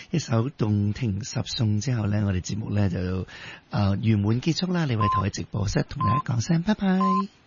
一首動聽十送之後呢，我哋節目呢就圓滿結束啦。李偉台喺直播室同大家講聲拜拜。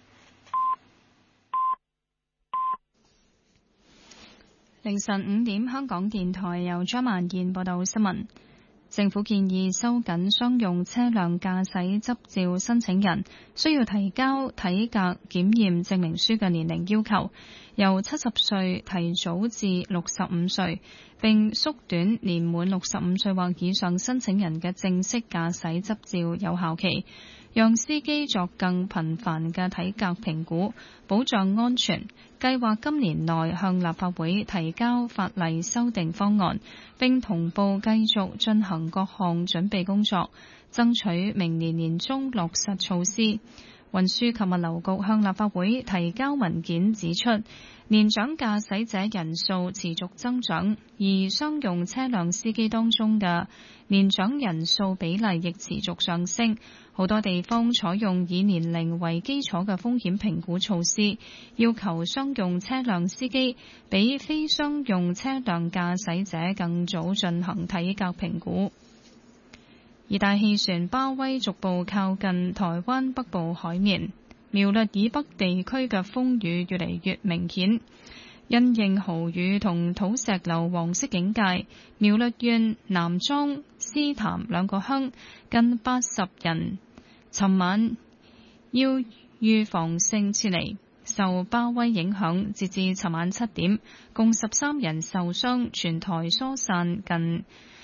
凌晨5點，香港電台由張曼燕報道新聞。政府建議收緊商用車輛駕駛執照申請人需要提交體格檢驗證明書嘅年齡要求，由70歲提早至65歲，並縮短年滿65歲或以上申請人嘅正式駕駛執照有效期，讓司機作更頻繁嘅體格評估，保障安全。計劃今年內向立法會提交法例修訂方案，並同步繼續進行各項準備工作，爭取明年年中落實措施。運輸及物流局向立法會提交文件指出，年長駕駛者人數持續增長，而商用車輛司機當中嘅年長人數比例亦持續上升。好多地方採用以年齡為基礎嘅風險評估措施，要求商用車輛司機比非商用車輛駕駛者更早進行體格評估。熱帶氣旋巴威逐步靠近台灣北部海面，苗栗以北地區嘅風雨越嚟越明顯，因應豪雨同土石流黃色警戒，苗栗縣南莊、獅潭兩個鄉近80人尋晚要預防性撤離。受巴威影響，截至尋晚7點，共13人受傷，全台疏散近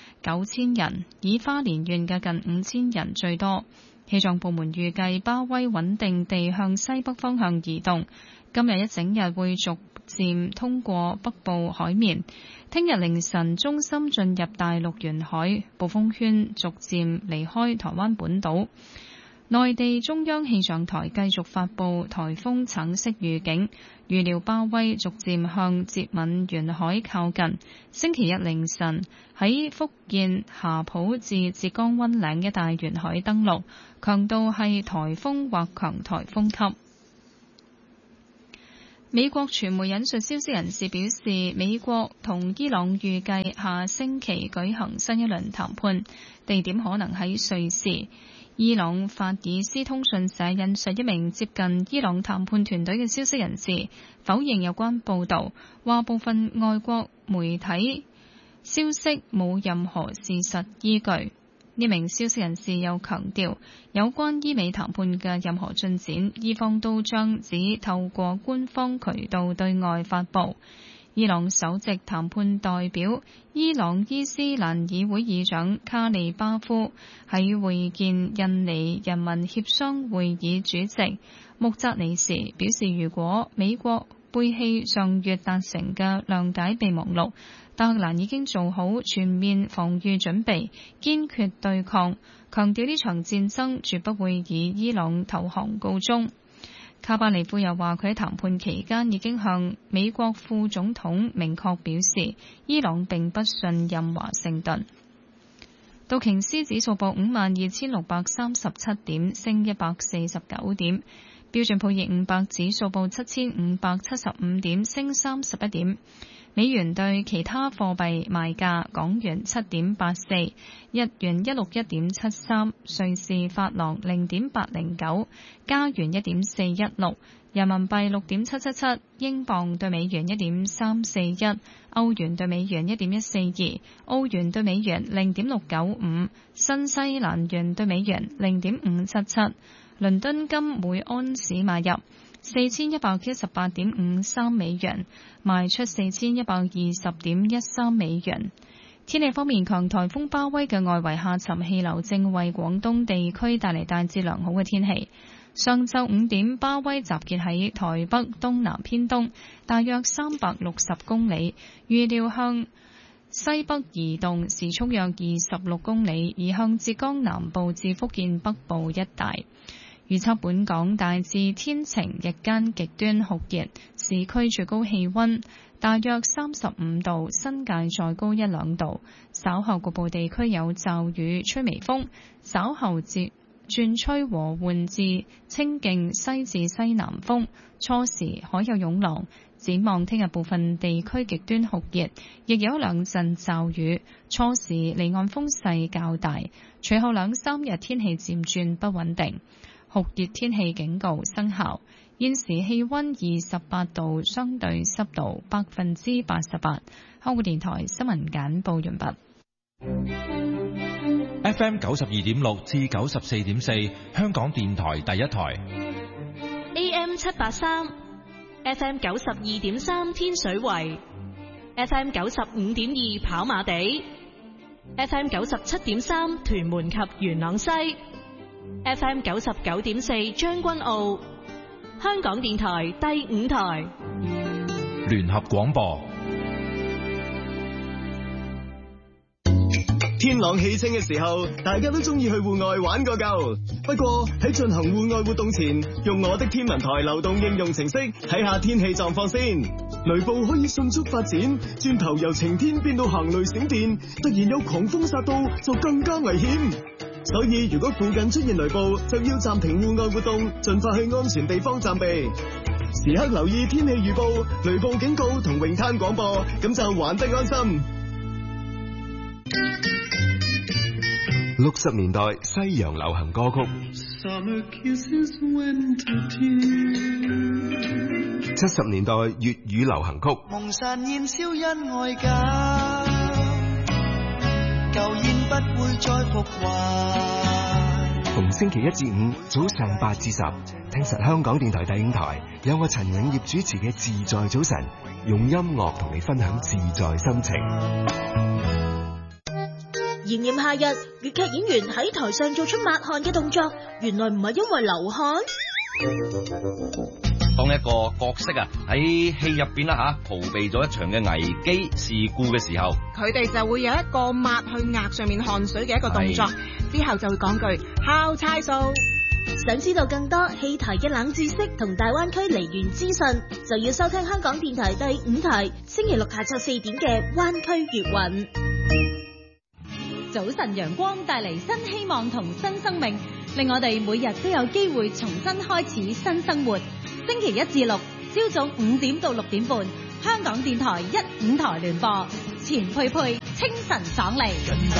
9000人，以花蓮縣嘅近5000人最多。氣象部門預計巴威穩定地向西北方向移動，今日一整日會逐漸通過北部海面，聽日凌晨中心進入大陸沿海，暴風圈逐漸離開台灣本島。內地中央氣象台繼續發布颱風橙色預警，預料巴威逐漸向浙閩沿海靠近，星期日凌晨喺福建霞浦至浙江溫嶺一帶沿海登陸，強度係颱風或強颱風級。美國傳媒引述消息人士表示，美國同伊朗預計下星期舉行新一輪談判，地點可能喺瑞士。伊朗法爾斯通訊社引述一名接近伊朗談判團隊嘅消息人士，否認有關報導，話部分外國媒體消息冇任何事實依據。呢名消息人士又強調，有關伊美談判嘅任何進展，伊方都將只透過官方渠道對外發佈。伊朗首席談判代表、伊朗伊斯蘭議會議長卡利巴夫喺會見印尼人民協商會議主席穆扎尼時表示，如果美國背棄上月達成嘅諒解備忘錄，德蘭已經做好全面防禦準備，堅決對抗，強調呢場戰爭絕不會以伊朗投降告終。卡巴尼夫又話，佢喺談判期間已經向美國副總統明確表示，伊朗並不信任華盛頓。道瓊斯指數報52,637點，升149點；標準普爾500指數報7,575點，升31點。美元對其他貨幣賣價：港元7.84，日元161.73，瑞士法郎0.809，加元1.416，人民幣6.777，英鎊對美元1.341，歐元對美元1.142，澳元對美元0.695，新西蘭元對美元0.577。倫敦金每安士買入4118.53美元，賣出4120.13美元。天氣方面，強颱風巴威嘅外圍下沉氣流正為廣東地區帶嚟大致良好嘅天氣。上晝5點，巴威集結喺台北東南偏東，大約360公里，預料向西北移動，時速約26公里，移向浙江南部至福建北部一帶。預測本港大致天晴，日間極端酷熱，市區最高氣溫大約35度，新界再高1-2度。稍後局部地區有驟雨，吹微風，稍後轉吹和緩至清勁西至西南風，初時海有湧浪。 展望聽日部分地區極端酷熱，亦有兩陣驟雨，初時離岸風勢較大，隨後兩三日天氣漸轉不穩定，酷熱天氣警告生效。現時氣溫28度，相對濕度88%。香港電台新聞簡報完畢。 FM 92.6至94.4，香港電台第一台。 AM 783。FM 92.3天水圍 ，FM 95.2跑馬地 ，FM 97.3屯門及元朗西 ，FM 99.4將軍澳，香港電台第5台聯合廣播。 天朗氣清嘅時候，大家都中意去戶外玩個夠。不過喺進行戶外活動前，用我的天文台流動應用程式睇下天氣狀況先。雷暴可以迅速發展，轉頭由晴天變到行雷閃電，突然有狂風殺到，就更加危險。所以如果附近出現雷暴，就要暫停戶外活動，盡快去安全地方暫避。時刻留意天氣預報、雷暴警告同泳灘廣播，咁就玩得安心。 60年代西洋流行歌曲，70年代粵語流行曲， 蒙山燃燒因愛假，舊煙不會再復還。 逢星期1至5早上8至10，聽實香港電台第5台，有我陳永業主持嘅自在早晨，用音樂同你分享自在心情。 炎炎夏日，粵劇演員喺台上做出抹汗嘅動作，原來唔係因為流汗。 當一個角色喺戲入邊逃避咗一場嘅危機事故嘅時候， 佢哋就會有一個抹去額上面汗水嘅一個動作，之後就會講句敲差數。 想知道更多戲台嘅冷知識同大灣區梨園資訊，就要收聽香港電台第5台星期六下晝4點嘅灣區粵韻。 早晨陽光帶嚟新希望同新生命，令我哋每日都有機會重新開始新生活。星期1至6朝早5點到6點半，香港電台1、5台聯播，錢佩佩清晨爽利。